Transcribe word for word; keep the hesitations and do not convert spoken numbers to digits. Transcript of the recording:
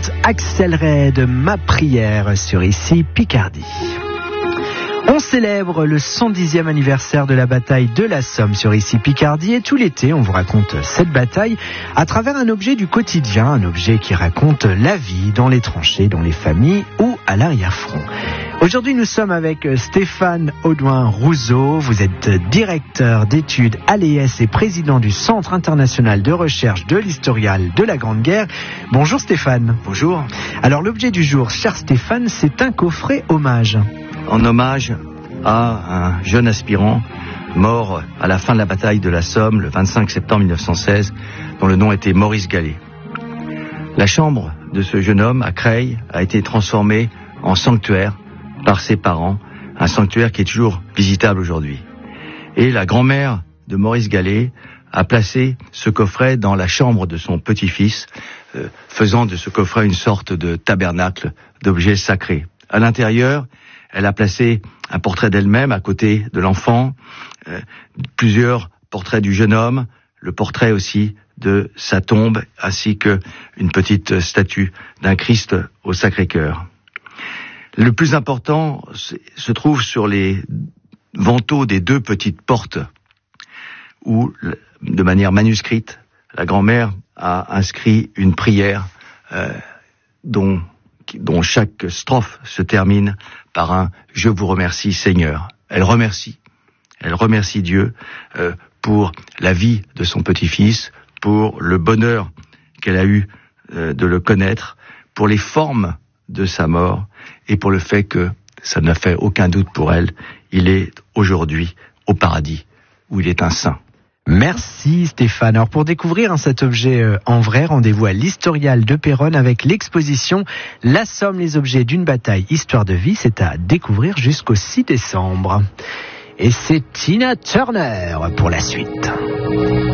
chante Axel Red, Ma prière sur Ici Picardie. On célèbre le cent dixième anniversaire de la bataille de la Somme sur Ici Picardie et tout l'été on vous raconte cette bataille à travers un objet du quotidien, un objet qui raconte la vie dans les tranchées, dans les familles ou à l'arrière-front. Aujourd'hui nous sommes avec Stéphane Audouin-Rousseau, vous êtes directeur d'études à l'E S et président du Centre international de recherche de l'historial de la Grande Guerre. Bonjour Stéphane. Bonjour. Alors l'objet du jour, cher Stéphane, c'est un coffret hommage. En hommage à un jeune aspirant mort à la fin de la bataille de la Somme le vingt-cinq septembre mille neuf cent seize, dont le nom était Maurice Gallet. La chambre de ce jeune homme à Creil a été transformée en sanctuaire par ses parents, un sanctuaire qui est toujours visitable aujourd'hui. Et la grand-mère de Maurice Gallet a placé ce coffret dans la chambre de son petit-fils, euh, faisant de ce coffret une sorte de tabernacle d'objets sacrés. À l'intérieur, elle a placé un portrait d'elle-même à côté de l'enfant, euh, plusieurs portraits du jeune homme, le portrait aussi de sa tombe, ainsi qu'une petite statue d'un Christ au Sacré-Cœur. Le plus important se trouve sur les vantaux des deux petites portes, où, de manière manuscrite, la grand-mère a inscrit une prière euh, dont dont chaque strophe se termine par un « Je vous remercie Seigneur ». Elle remercie, elle remercie Dieu euh, pour la vie de son petit-fils, pour le bonheur qu'elle a eu euh, de le connaître, pour les formes de sa mort et pour le fait que, ça n'a fait aucun doute pour elle, il est aujourd'hui au paradis où il est un saint. Merci Stéphane. Alors pour découvrir hein, cet objet euh, en vrai, rendez-vous à l'Historial de Péronne avec l'exposition La Somme, les objets d'une bataille, histoire de vie. C'est à découvrir jusqu'au six décembre. Et c'est Tina Turner pour la suite.